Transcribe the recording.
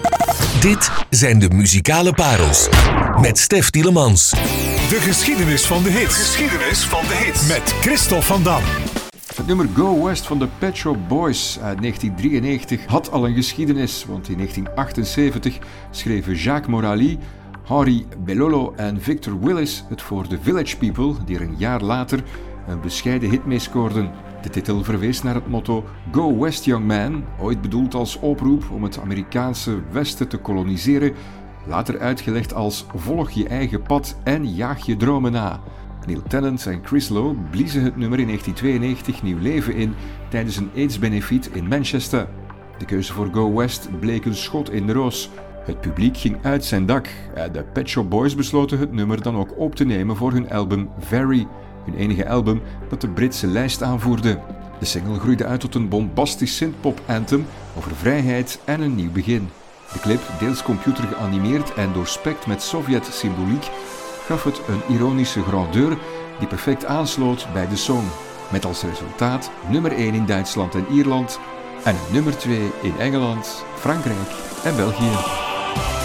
Dit zijn de muzikale parels met Stef Tielemans. De geschiedenis van de hits. Met Christophe van Dam. Het nummer Go West van de Pet Shop Boys uit 1993 had al een geschiedenis, want in 1978 schreven Jacques Morali, Harry Belolo en Victor Willis het voor The Village People, die er een jaar later een bescheiden hit mee scoorden. De titel verwees naar het motto Go West Young Man, ooit bedoeld als oproep om het Amerikaanse Westen te koloniseren, later uitgelegd als volg je eigen pad en jaag je dromen na. Neil Tennant en Chris Lowe bliezen het nummer in 1992 nieuw leven in tijdens een AIDS-benefiet in Manchester. De keuze voor Go West bleek een schot in de roos. Het publiek ging uit zijn dak en de Pet Shop Boys besloten het nummer dan ook op te nemen voor hun album Very, hun enige album dat de Britse lijst aanvoerde. De single groeide uit tot een bombastisch synthpop-anthem over vrijheid en een nieuw begin. De clip, deels computer geanimeerd en doorspekt met Sovjet-symboliek, gaf het een ironische grandeur die perfect aansloot bij de song. Met als resultaat nummer 1 in Duitsland en Ierland en nummer 2 in Engeland, Frankrijk en België.